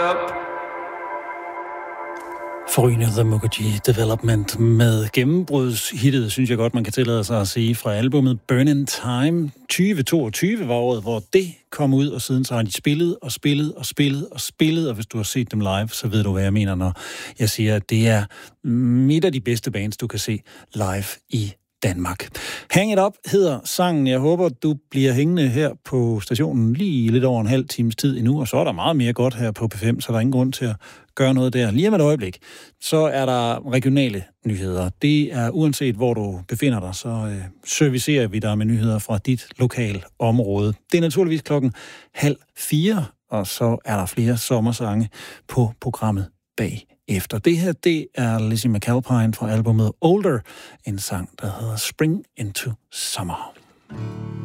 Forrygende The Mukerjee Development med gennembrudshittet, synes jeg godt, man kan tillade sig at sige, fra albumet Burning Time. 2022 var året, hvor det kom ud, og siden så har de spillet, og hvis du har set dem live, så ved du, hvad jeg mener, når jeg siger, at det er midt af de bedste bands, du kan se live i Danmark. Hang It Up hedder sangen. Jeg håber, du bliver hængende her på stationen lige lidt over en halv times tid endnu, og så er der meget mere godt her på P5, så der er ingen grund til at gøre noget der. Lige om et øjeblik, så er der regionale nyheder. Det er uanset, hvor du befinder dig, så servicerer vi dig med nyheder fra dit lokale område. Det er naturligvis 3:30, og så er der flere sommersange på programmet bagefter. Det her, det er Lizzie McAlpine fra albumet Older, en sang, der hedder Spring into Summer.